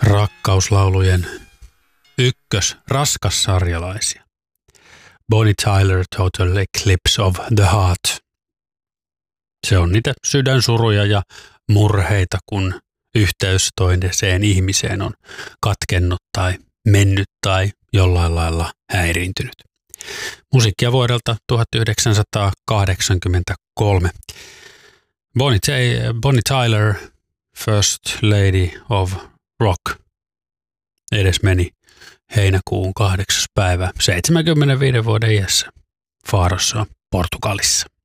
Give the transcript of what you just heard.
rakkauslaulujen raskassarjalaisia. Bonnie Tyler, Total Eclipse of the Heart. Se on niitä sydänsuruja ja murheita, kun yhteys toiseen ihmiseen on katkennut tai mennyt tai jollain lailla häiriintynyt. Musiikkia vuodelta 1983. Bonnie Tyler, First Lady of Rock, edesmeni heinäkuun 8. päivä 75 vuoden iässä Farossa, Portugalissa.